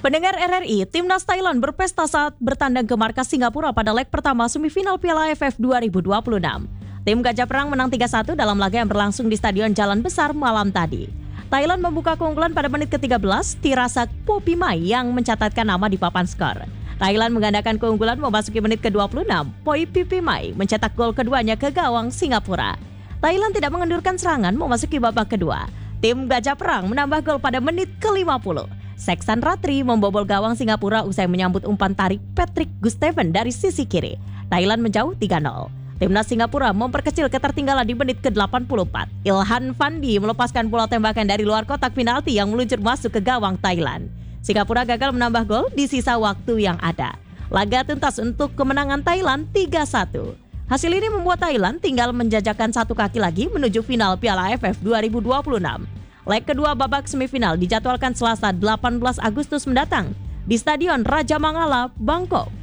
Pendengar RRI, Timnas Thailand berpesta saat bertandang ke markas Singapura pada leg pertama semifinal Piala AFF 2026. Tim Gajah Perang menang 3-1 dalam laga yang berlangsung di Stadion Jalan Besar malam tadi. Thailand membuka keunggulan pada menit ke-13, Tirasak Popimai yang mencatatkan nama di papan skor. Thailand menggandakan keunggulan memasuki menit ke-26, Poi Pipimai mencetak gol keduanya ke gawang Singapura. Thailand tidak mengendurkan serangan memasuki babak kedua. Tim Gajah Perang menambah gol pada menit ke-50. Seksan Ratri membobol gawang Singapura usai menyambut umpan tarik Patrick Gusteven dari sisi kiri. Thailand menjauh 3-0. Timnas Singapura memperkecil ketertinggalan di menit ke-84. Ilhan Fandi melepaskan bola tembakan dari luar kotak penalti yang meluncur masuk ke gawang Thailand. Singapura gagal menambah gol di sisa waktu yang ada. Laga tuntas untuk kemenangan Thailand 3-1. Hasil ini membuat Thailand tinggal menjajakan satu kaki lagi menuju final Piala AFF 2026. Leg kedua babak semifinal dijadwalkan Selasa 18 Agustus mendatang di Stadion Raja Mangala, Bangkok.